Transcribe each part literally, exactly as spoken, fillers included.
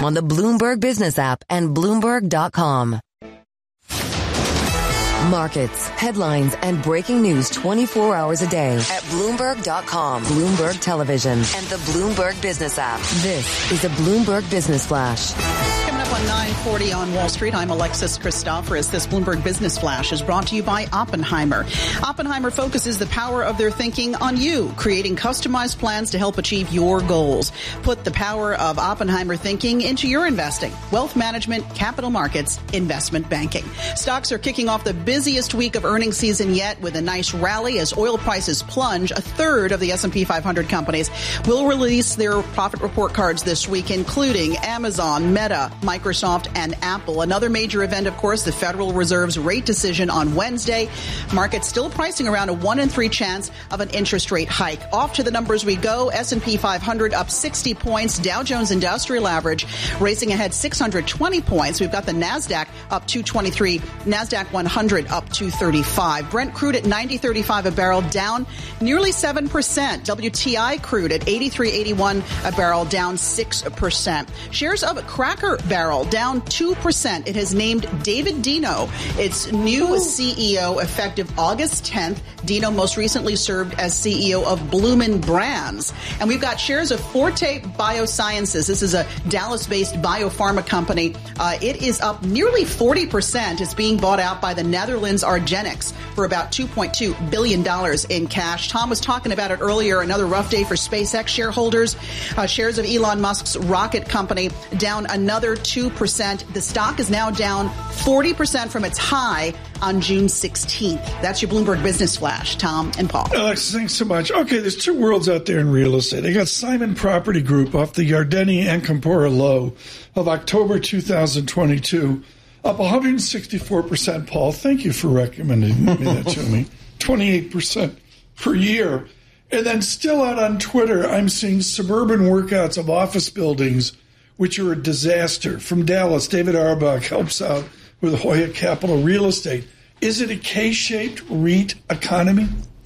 on the Bloomberg Business app and Bloomberg dot com. Markets, headlines, and breaking news twenty-four hours a day at Bloomberg dot com, Bloomberg Television, and the Bloomberg Business app. This is a Bloomberg Business Flash. Coming up on nine forty on Wall Street, I'm Alexis Christoforous. This Bloomberg Business Flash is brought to you by Oppenheimer. Oppenheimer focuses the power of their thinking on you, creating customized plans to help achieve your goals. Put the power of Oppenheimer thinking into your investing, wealth management, capital markets, investment banking. Stocks are kicking off the busiest week of earnings season yet with a nice rally as oil prices plunge. A third of the S and P five hundred companies will release their profit report cards this week, including Amazon, Meta, Microsoft, and Apple. Another major event, of course, the Federal Reserve's rate decision on Wednesday. Markets still pricing around a one in three chance of an interest rate hike. Off to the numbers we go. S and P five hundred up sixty points. Dow Jones Industrial Average racing ahead six hundred twenty points. We've got the NASDAQ up two twenty-three. NASDAQ one hundred up two thirty-five. Brent crude at ninety thirty-five a barrel, down nearly seven percent. W T I crude at eighty-three eighty-one a barrel, down six percent. Shares of Cracker Barrel down two percent. It has named David Deno its new C E O effective August tenth. Deno most recently served as C E O of Bloomin' Brands. And we've got shares of Forte Biosciences. This is a Dallas-based biopharma company. Uh, it is up nearly forty percent. It's being bought out by the Netherlands Argenix for about two point two billion dollars in cash. Tom was talking about it earlier. Another rough day for SpaceX shareholders. Uh, shares of Elon Musk's rocket company down another two percent. The stock is now down forty percent from its high on June sixteenth. That's your Bloomberg Business Flash. Tom and Paul. Alex, thanks so much. Okay, there's two worlds out there in real estate. They got Simon Property Group off the Yardeni and Campora low of October two thousand twenty-two. Up one hundred sixty-four percent, Paul. Thank you for recommending that to me. twenty-eight percent per year. And then still out on Twitter, I'm seeing suburban workouts of office buildings, which are a disaster. From Dallas, David Auerbach helps out with Hoya Capital Real Estate. Is it a K-shaped REIT economy?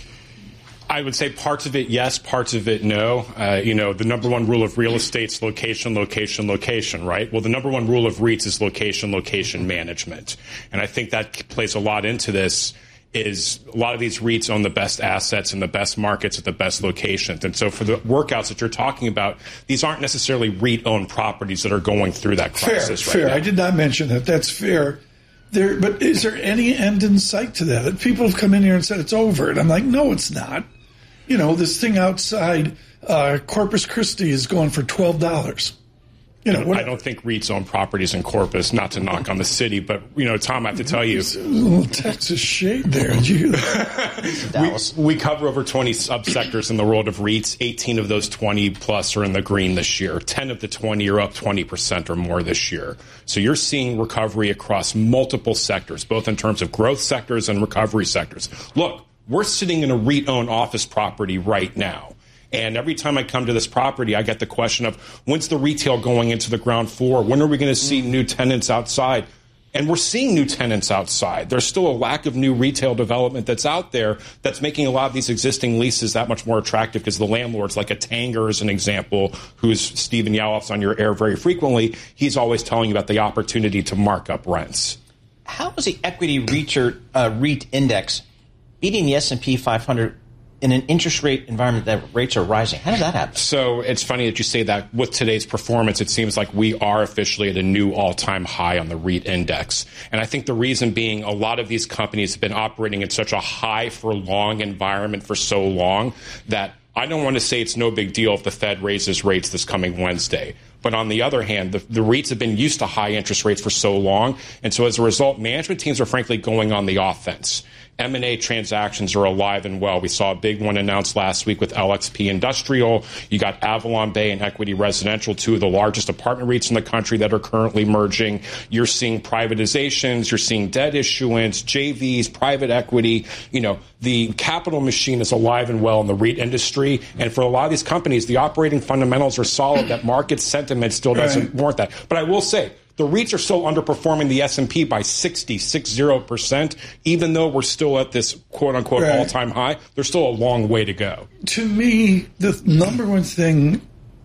I would say parts of it, yes, parts of it, no. Uh, you know, the number one rule of real estate is location, location, location, right? Well, the number one rule of REITs is location, location management. And I think that plays a lot into this. Is a lot of these REITs own the best assets in the best markets at the best locations. And so for the workouts that you're talking about, these aren't necessarily REIT-owned properties that are going through that crisis fair, right fair. now. I did not mention that. That's fair. There, but is there any end in sight to that? People have come in here and said it's over. And I'm like, no, it's not. You know, this thing outside uh, Corpus Christi is going for twelve dollars. You know, what, I don't think REITs own properties in Corpus, not to knock on the city, but, you know, Tom, I have to tell you. There's a little Texas shade there. Did you hear that? we, we cover over twenty subsectors in the world of REITs. eighteen of those twenty plus are in the green this year. ten of the twenty are up twenty percent or more this year. So you're seeing recovery across multiple sectors, both in terms of growth sectors and recovery sectors. Look, we're sitting in a REIT-owned office property right now. And every time I come to this property, I get the question of, when's the retail going into the ground floor? When are we going to see new tenants outside? And we're seeing new tenants outside. There's still a lack of new retail development that's out there that's making a lot of these existing leases that much more attractive because the landlords, like a Tanger as an example, who's Stephen Yalof's on your air very frequently, he's always telling you about the opportunity to mark up rents. How is the equity REIT, uh, REIT index beating the S and P five hundred in an interest rate environment that rates are rising? How does that happen? So it's funny that you say that. With today's performance, it seems like we are officially at a new all-time high on the REIT index. And I think the reason being a lot of these companies have been operating in such a high-for-long environment for so long that I don't want to say it's no big deal if the Fed raises rates this coming Wednesday. But on the other hand, the, the REITs have been used to high interest rates for so long. And so as a result, management teams are frankly going on the offense. M and A transactions are alive and well. We saw a big one announced last week with L X P Industrial. You got Avalon Bay and Equity Residential, two of the largest apartment REITs in the country that are currently merging. You're seeing privatizations. You're seeing debt issuance, J Vs, private equity. You know, the capital machine is alive and well in the REIT industry. And for a lot of these companies, the operating fundamentals are solid. That market sentiment still doesn't right. warrant that. But I will say, the REITs are still underperforming the S and P by sixty-six percent, even though we're still at this quote-unquote right. all-time high. There's still a long way to go. To me, the number one thing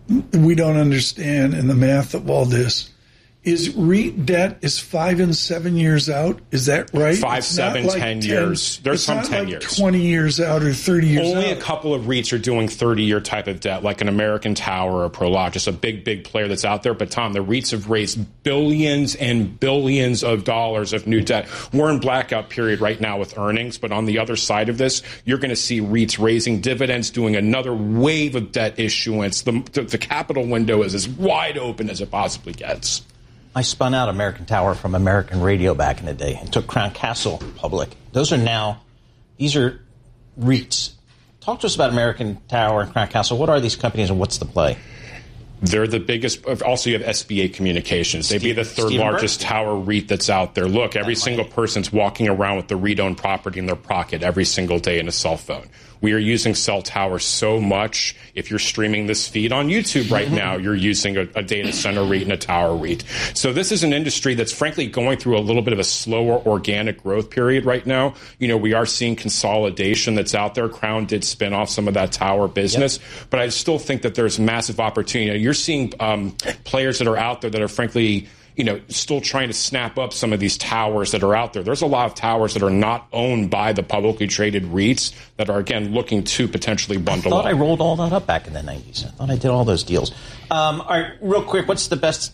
we don't understand in the math of all this is REIT debt is five and seven years out. Is that right? Five, it's seven, like ten, ten years. There's it's some not ten like years. twenty years out or thirty years Only out. a couple of REITs are doing thirty-year type of debt, like an American Tower or Prologis, a big, big player that's out there. But, Tom, the REITs have raised billions and billions of dollars of new debt. We're in blackout period right now with earnings, but on the other side of this, you're going to see REITs raising dividends, doing another wave of debt issuance. The, the, the capital window is as wide open as it possibly gets. I spun out American Tower from American Radio back in the day and took Crown Castle public. Those are now, these are REITs. Talk to us about American Tower and Crown Castle. What are these companies and what's the play? They're the biggest. Also, you have S B A Communications. They'd be the third Stephen largest Burke? tower REIT that's out there. Look, every single person's walking around with the REIT-owned property in their pocket every single day in a cell phone. We are using cell towers so much. If you're streaming this feed on YouTube right now, you're using a, a data center REIT and a tower REIT. So this is an industry that's frankly going through a little bit of a slower organic growth period right now. You know, we are seeing consolidation that's out there. Crown did spin off some of that tower business, yep. But I still think that there's massive opportunity. You're seeing um, players that are out there that are frankly, you know, still trying to snap up some of these towers that are out there. There's a lot of towers that are not owned by the publicly traded REITs that are, again, looking to potentially bundle I thought up. I rolled all that up back in the nineties. I thought I did all those deals. Um, all right, real quick, what's the best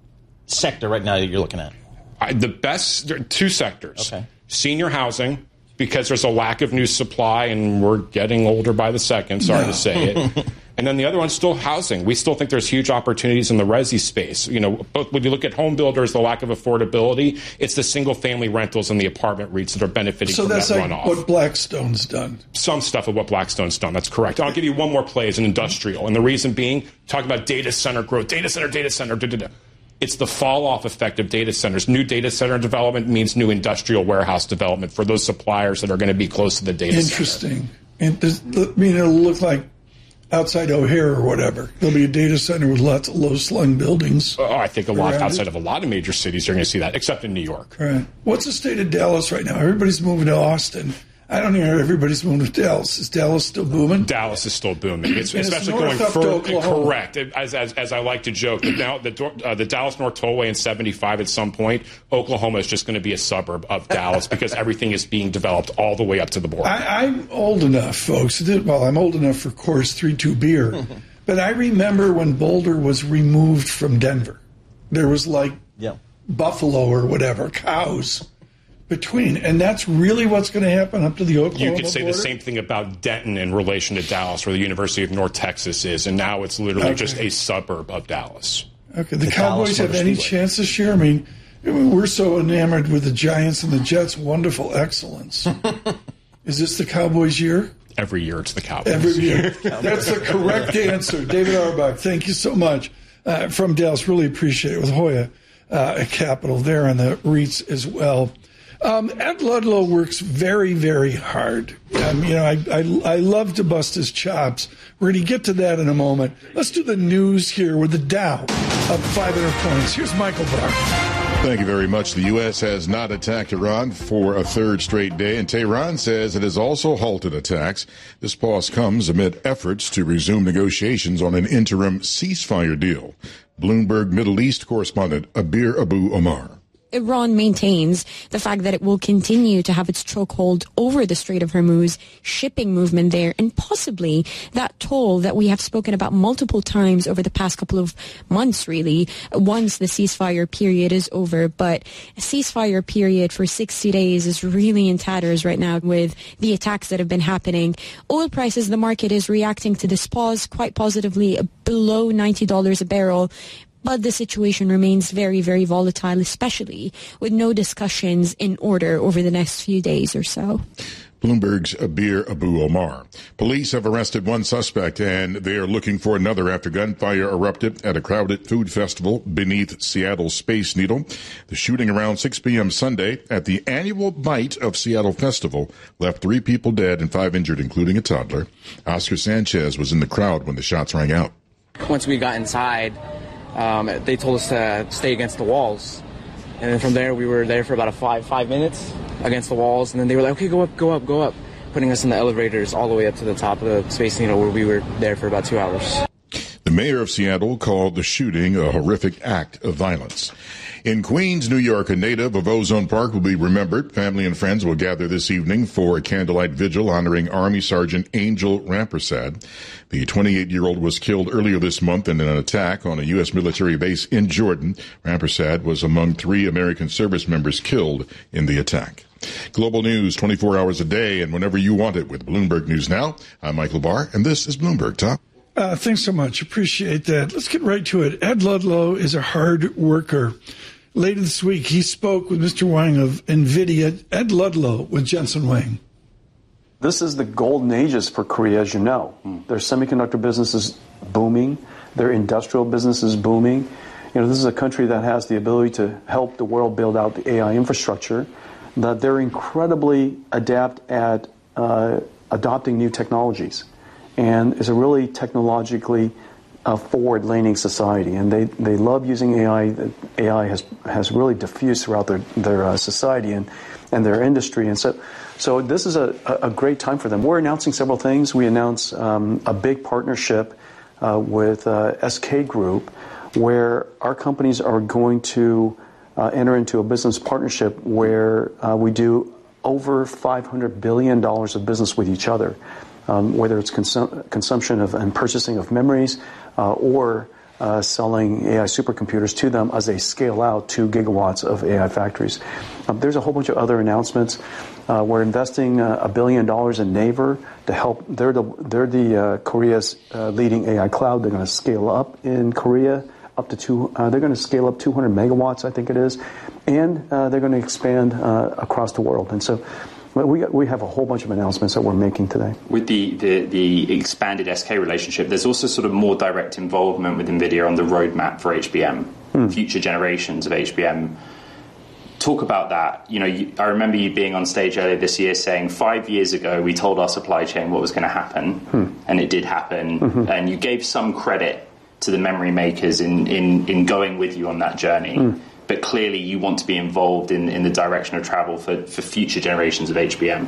sector right now that you're looking at? I, the best, there are two sectors. Okay. Senior housing, because there's a lack of new supply and we're getting older by the second, sorry no. to say it. And then the other one's still housing. We still think there's huge opportunities in the resi space. You know, both when you look at home builders, the lack of affordability, it's the single-family rentals and the apartment REITs that are benefiting so from that's that like runoff. what Blackstone's done. Some stuff of what Blackstone's done. That's correct. I'll give you one more play as an industrial. And the reason being, talking about data center growth, data center, data center, da, da, da. It's the fall-off effect of data centers. New data center development means new industrial warehouse development for those suppliers that are going to be close to the data Interesting. center. Interesting. I mean, it'll look like outside O'Hare or whatever. There'll be a data center with lots of low-slung buildings. Oh, I think a lot outside it. of a lot of major cities you're going to see that, except in New York. Right. What's the state of Dallas right now? Everybody's moving to Austin. I don't hear everybody's moving to Dallas. Is Dallas still booming? Dallas is still booming. It's And especially it's going north up to further. Oklahoma. Correct. As, as, as I like to joke, the, now, the, uh, the Dallas North Tollway in seventy-five at some point, Oklahoma is just going to be a suburb of Dallas because everything is being developed all the way up to the border. I, I'm old enough, folks. Well, I'm old enough for Coors three two beer. But I remember when Boulder was removed from Denver. There was like Yeah. buffalo or whatever, cows between. And that's really what's going to happen up to the Oklahoma You could say border? the same thing about Denton in relation to Dallas, where the University of North Texas is, and now it's literally Okay. just a suburb of Dallas. Okay, the, The Cowboys Dallas have Motor any Speedway. chance this year? I mean, we're so enamored with the Giants and the Jets' wonderful excellence. Is this the Cowboys' year? Every year it's the Cowboys. Every year. That's the correct answer. David Auerbach, thank you so much. Uh, from Dallas, really appreciate it. With Hoya uh, Capital there on the REITs as well. Um, Ed Ludlow works very, very hard. Um, you know, I, I I love to bust his chops. We're going to get to that in a moment. Let's do the news here with the Dow up five hundred points. Here's Michael Barr. Thank you very much. The U S has not attacked Iran for a third straight day, and Tehran says it has also halted attacks. This pause comes amid efforts to resume negotiations on an interim ceasefire deal. Bloomberg Middle East correspondent Abir Abu Omar. Iran maintains the fact that it will continue to have its chokehold over the Strait of Hormuz, shipping movement there, and possibly that toll that we have spoken about multiple times over the past couple of months, really, once the ceasefire period is over. But a ceasefire period for sixty days is really in tatters right now with the attacks that have been happening. Oil prices, the market is reacting to this pause quite positively, below ninety dollars a barrel. But the situation remains very, very volatile, especially with no discussions in order over the next few days or so. Bloomberg's Abir Abu Omar. Police have arrested one suspect, and they are looking for another after gunfire erupted at a crowded food festival beneath Seattle's Space Needle. The shooting around six p.m. Sunday at the annual Bite of Seattle Festival left three people dead and five injured, including a toddler. Oscar Sanchez was in the crowd when the shots rang out. Once we got inside, Um, they told us to stay against the walls. And then from there, we were there for about a five five minutes against the walls. And then they were like, okay, go up, go up, go up, putting us in the elevators all the way up to the top of the Space Needle, where we were there for about two hours. The mayor of Seattle called the shooting a horrific act of violence. In Queens, New York, a native of Ozone Park will be remembered. Family and friends will gather this evening for a candlelight vigil honoring Army Sergeant Angel Rampersad. The twenty-eight-year-old was killed earlier this month in an attack on a U S military base in Jordan. Rampersad was among three American service members killed in the attack. Global news twenty-four hours a day and whenever you want it with Bloomberg News Now. I'm Michael Barr, and this is Bloomberg Top. Uh, thanks so much. Appreciate that. Let's get right to it. Ed Ludlow is a hard worker. Later this week, he spoke with Mister Wang of NVIDIA. Ed Ludlow with Jensen Wang. This is the golden ages for Korea, as you know. Mm. Their semiconductor business is booming. Their industrial business is booming. You know, this is a country that has the ability to help the world build out the A I infrastructure. That they're incredibly adept at uh, adopting new technologies, and is a really technologically uh, forward-leaning society. And they, they love using A I. A I has has really diffused throughout their their uh, society and and their industry. And so so this is a a great time for them. We're announcing several things. We announced um, a big partnership uh, with uh, S K Group, where our companies are going to Uh, enter into a business partnership where uh, we do over five hundred billion dollars of business with each other, um, whether it's consum- consumption of and purchasing of memories uh, or uh, selling A I supercomputers to them as they scale out two gigawatts of A I factories. Um, there's a whole bunch of other announcements. Uh, we're investing uh, a billion dollars in Naver to help. They're the they're the uh, Korea's uh, leading A I cloud. They're going to scale up in Korea. Up to two, uh, they're going to scale up two hundred megawatts, I think it is, and uh, they're going to expand uh, across the world. And so, we we have a whole bunch of announcements that we're making today. With the, the the expanded S K relationship, there's also sort of more direct involvement with NVIDIA on the roadmap for H B M, hmm. future generations of H B M. Talk about that. You know, you, I remember you being on stage earlier this year saying five years ago we told our supply chain what was going to happen, hmm. and it did happen, mm-hmm. and you gave some credit to the memory makers in, in, in going with you on that journey. Mm. But clearly you want to be involved in, in the direction of travel for, for future generations of H B M.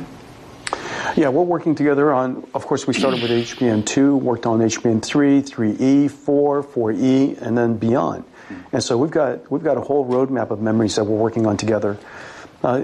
Yeah, we're working together on, of course, we started with H B M two, worked on H B M three, three E, four, four E, and then beyond. Mm. And so we've got we've got a whole roadmap of memories that we're working on together. Uh,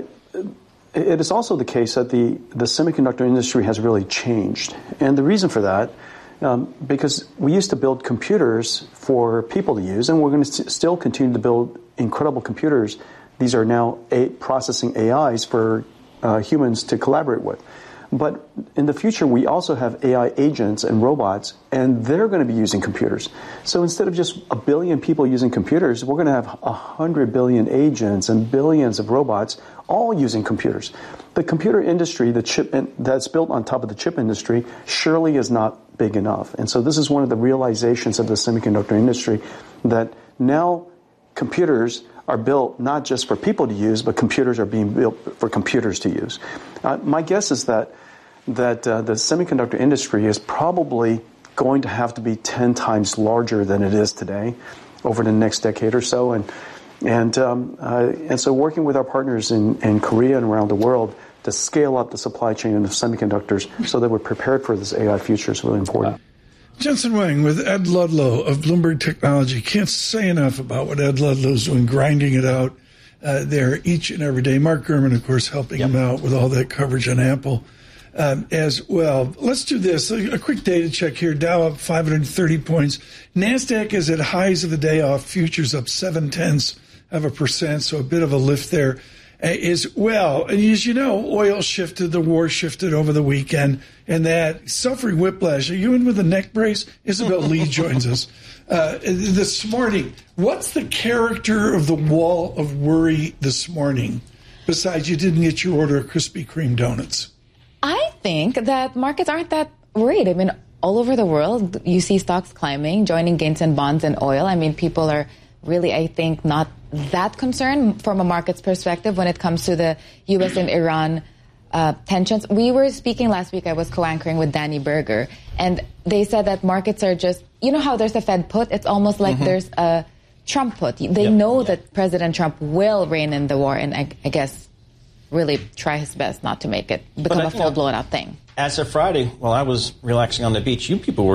it is also the case that the, the semiconductor industry has really changed. And the reason for that Um, because we used to build computers for people to use, and we're going to st- still continue to build incredible computers. These are now a- processing A Is for uh, humans to collaborate with. But in the future, we also have A I agents and robots, and they're going to be using computers. So instead of just a billion people using computers, we're going to have a hundred billion agents and billions of robots all using computers. The computer industry, the chip in, that's built on top of the chip industry, surely is not big enough. And so this is one of the realizations of the semiconductor industry, that now computers are built not just for people to use, but computers are being built for computers to use. Uh, my guess is that that uh, the semiconductor industry is probably going to have to be ten times larger than it is today over the next decade or so. And and um, uh, and so working with our partners in, in Korea and around the world to scale up the supply chain of semiconductors so that we're prepared for this A I future is really important. Jensen Wang with Ed Ludlow of Bloomberg Technology. Can't say enough about what Ed Ludlow's doing, grinding it out uh, there each and every day. Mark Gurman, of course, helping yep. him out with all that coverage on Apple um, as well. Let's do this. A, a quick data check here. Dow up five hundred thirty points. NASDAQ is at highs of the day off. Futures up seven tenths of a percent, so a bit of a lift there. As well, and as you know, oil shifted, the war shifted over the weekend, and that suffering whiplash. Are you in with a neck brace? Isabel Lee joins us uh, this morning. What's the character of the wall of worry this morning, besides you didn't get your order of Krispy Kreme donuts? I think that markets aren't that worried. I mean, all over the world, you see stocks climbing, joining gains in bonds and oil. I mean, people are really, I think, not that concerned from a market's perspective when it comes to the U S and Iran uh, tensions. We were speaking last week, I was co-anchoring with Danny Berger, and they said that markets are just, you know how there's a Fed put? It's almost like mm-hmm. there's a Trump put. They yep. know that President Trump will rein in the war, and I, I guess really try his best not to make it become a full-blown out thing. As of Friday, while I was relaxing on the beach, you people were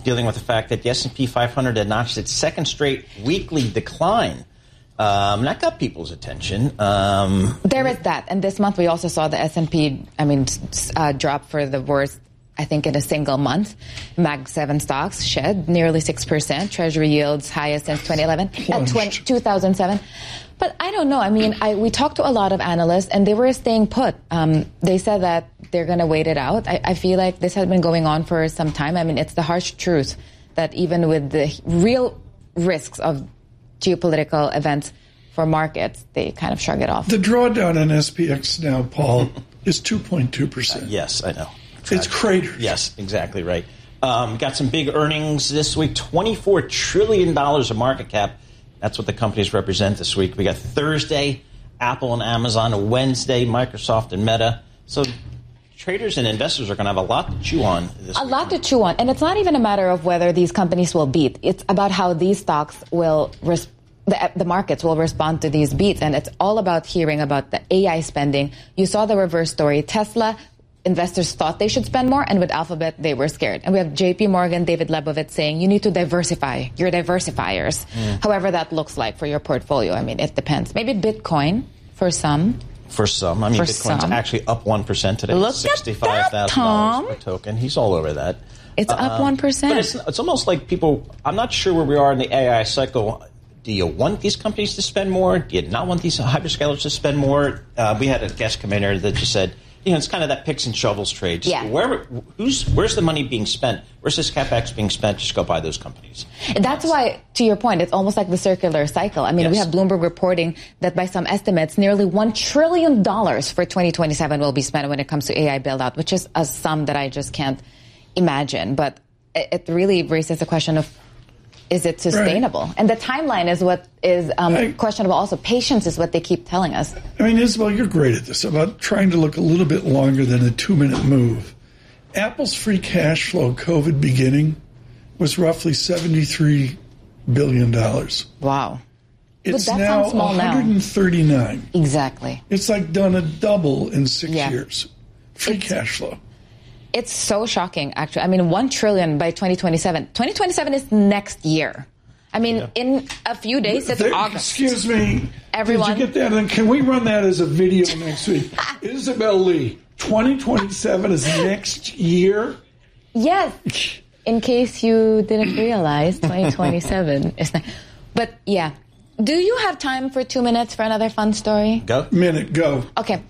dealing with the fact that the S and P five hundred had notched its second straight weekly decline. Um, that got people's attention. Um, there is that. And this month we also saw the S and P, I mean, uh, drop for the worst, I think, in a single month. Mag seven stocks shed nearly six percent. Treasury yields highest since twenty eleven, at two thousand seven. But I don't know. I mean, I, we talked to a lot of analysts, and they were staying put. Um, they said that they're going to wait it out. I, I feel like this has been going on for some time. I mean, it's the harsh truth that even with the real risks of geopolitical events for markets, they kind of shrug it off. The drawdown in S P X now, Paul, is two point two percent. Uh, yes, I know. It's cratered. Yes, exactly right. Um, got some big earnings this week, twenty-four trillion dollars of market cap. That's what the companies represent this week. We got Thursday, Apple and Amazon. Wednesday, Microsoft and Meta. So traders and investors are going to have a lot to chew on this A week. lot to chew on. And it's not even a matter of whether these companies will beat. It's about how these stocks will, res- the, the markets will respond to these beats. And it's all about hearing about the A I spending. You saw the reverse story. Tesla, investors thought they should spend more, and with Alphabet, they were scared. And we have J P Morgan, David Lebovitz saying, you need to diversify your diversifiers, mm. however that looks like for your portfolio. I mean, it depends. Maybe Bitcoin for some. For some. I mean, for Bitcoin's some. actually up one percent today. Look sixty-five thousand dollars per token. He's all over that. It's um, up one percent. But it's, it's almost like people, I'm not sure where we are in the A I cycle. Do you want these companies to spend more? Do you not want these hyperscalers to spend more? Uh, we had a guest come in here that just said, you know, it's kind of that picks and shovels trade. Just yeah. Where, who's, where's the money being spent? Where's this CapEx being spent? Just go buy those companies. That's why, to your point, it's almost like the circular cycle. I mean, yes. we have Bloomberg reporting that by some estimates, nearly one trillion dollars for twenty twenty-seven will be spent when it comes to A I build-out, which is a sum that I just can't imagine. But it really raises the question of, is it sustainable? Right. And the timeline is what is um, I, questionable also. Patience is what they keep telling us. I mean, Isabel, you're great at this, about trying to look a little bit longer than a two-minute move. Apple's free cash flow, COVID beginning, was roughly seventy-three billion dollars. Wow. It's but that now sounds small one hundred thirty-nine. Now. Exactly. It's like done a double in six yeah. years. Free it's, cash flow. It's so shocking, actually. I mean, one trillion by twenty twenty-seven. twenty twenty-seven is next year. I mean, yeah. in a few days, it's there, August. Excuse me. Everyone. Did you get that? And can we run that as a video next week? Isabel Lee, twenty twenty-seven is next year? Yes. In case you didn't realize, twenty twenty-seven is next. But, yeah. Do you have time for two minutes for another fun story? Go. Minute, go. Okay.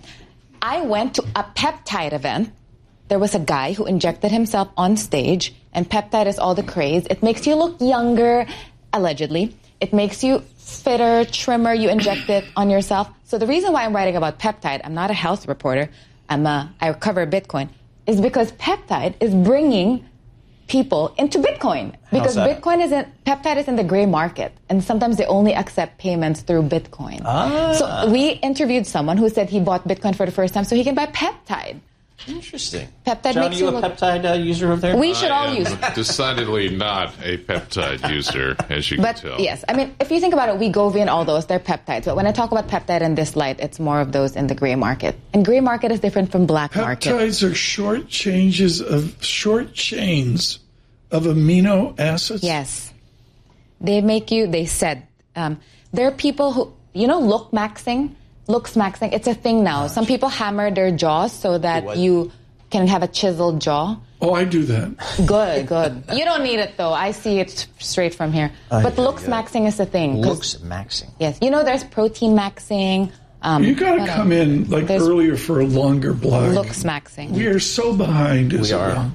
I went to a peptide event. There was a guy who injected himself on stage, and peptide is all the craze. It makes you look younger, allegedly. It makes you fitter, trimmer. You inject it on yourself. So the reason why I'm writing about peptide, I'm not a health reporter, I'm a, I cover Bitcoin, is because peptide is bringing people into Bitcoin. Because Bitcoin is in, peptide is in the gray market, and sometimes they only accept payments through Bitcoin. Ah. So we interviewed someone who said he bought Bitcoin for the first time so he can buy peptide. Interesting. Peptide John, makes are you you a look... peptide uh, user over there? We should I all use it. Decidedly not a peptide user, as you but, can tell. Yes. I mean, if you think about it, Wegovy and all those, they're peptides. But when I talk about peptide in this light, it's more of those in the gray market. And gray market is different from black Peptides market. Peptides are short changes of short chains of amino acids? Yes. They make you, they said, um, there are people who, you know, look maxing? Looks maxing. It's a thing now. Some people hammer their jaws so that you can have a chiseled jaw. Oh, I do that. Good, good. You don't need it, though. I see it straight from here. Uh, but yeah, looks yeah. maxing is a thing. Looks maxing. Yes. You know, there's protein maxing. Um, you got to come in like earlier for a longer blog. Looks maxing. We are so behind. We are.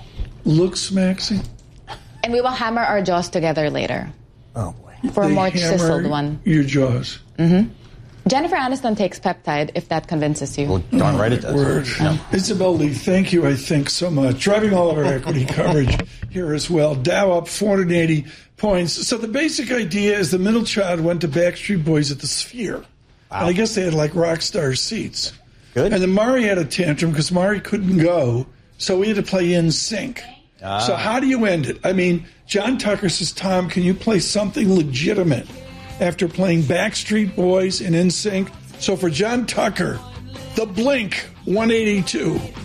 Looks maxing. And we will hammer our jaws together later. Oh, boy. For they a more chiseled one. Your jaws. Mm-hmm. Jennifer Aniston takes peptide, if that convinces you. Well, darn right it does. Word. No. Isabel Lee, thank you, I think, so much. Driving all of our equity coverage here as well. Dow up four hundred eighty points. So the basic idea is the middle child went to Backstreet Boys at the Sphere. Wow. And I guess they had like rock star seats. Good. And then Mari had a tantrum because Mari couldn't go, so we had to play In Sync. Ah. So how do you end it? I mean, John Tucker says, Tom, can you play something legitimate after playing Backstreet Boys and In Sync? So for John Tucker, the Blink one eighty-two.